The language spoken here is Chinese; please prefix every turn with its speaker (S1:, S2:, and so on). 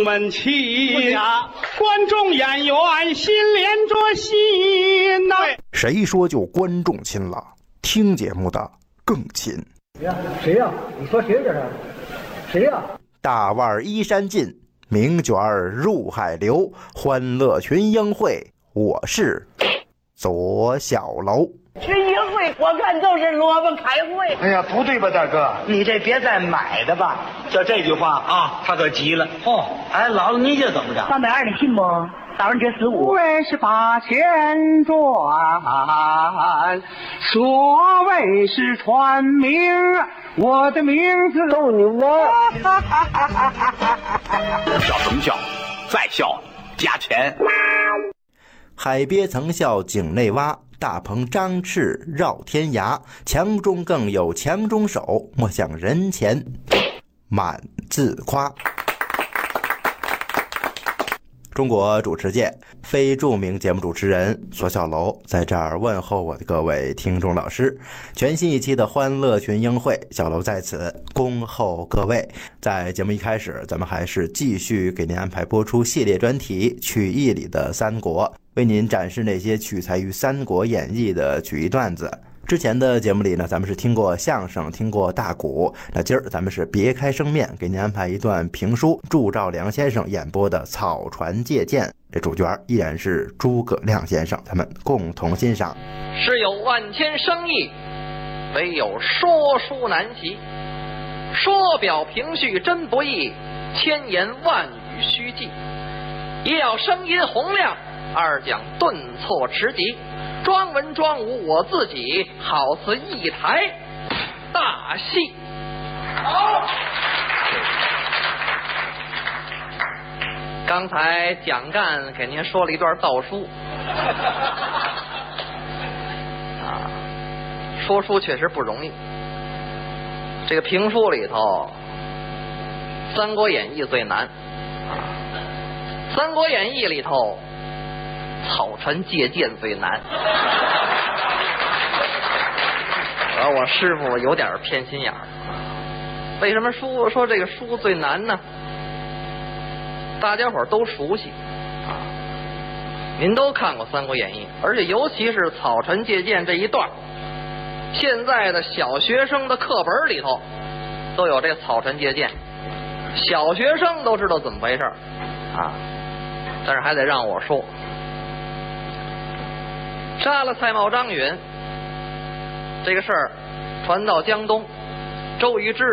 S1: 们起，观众演员心连着心呐。
S2: 谁说就观众亲了？听节目的更亲。
S3: 谁呀？你说谁这是？谁呀？
S2: 大腕依山尽，名卷入海流。欢乐群英会，我是左小楼。
S4: 群英会我看都是萝卜开会。
S5: 哎呀，不对吧，大哥？你这别再买的吧。就这句话啊，他可急了。哦，哎，姥姥，你这怎么着
S4: 320的信不？早上这15。
S1: 为是把钱赚，所谓是传名，我的名字
S5: 逗你玩。
S6: 笑什么笑？再笑加钱。
S2: 海鳖曾笑井内蛙，大鹏张翅绕天涯。强中更有强中手，莫向人前满自夸。中国主持界非著名节目主持人左小楼在这儿问候我的各位听众老师。全新一期的欢乐群英会，小楼在此恭候各位。在节目一开始，咱们还是继续给您安排播出系列专题曲艺里的三国，为您展示那些取材于《三国演义》的曲艺段子。之前的节目里呢，咱们是听过相声，听过大鼓。那今儿咱们是别开生面，给您安排一段评书，祝兆良先生演播的《草船借箭》。这主角依然是诸葛亮先生，咱们共同欣赏。
S7: 是有万千生意，唯有说书难习。说表评叙真不易，千言万语须记。一要声音洪亮，二讲顿挫迟急。装文装武我自己，好似一台大戏。好，刚才蒋干给您说了一段道书啊，说书确实不容易。这个评书里头，《三国演义》最难啊，《三国演义》里头草船借箭最难。而我师傅有点偏心眼儿。为什么说这个书最难呢？大家伙都熟悉啊，您都看过《三国演义》，而且尤其是草船借箭这一段，现在的小学生的课本里头都有这草船借箭，小学生都知道怎么回事啊。但是还得让我说。杀了蔡瑁、张允这个事儿传到江东，周瑜知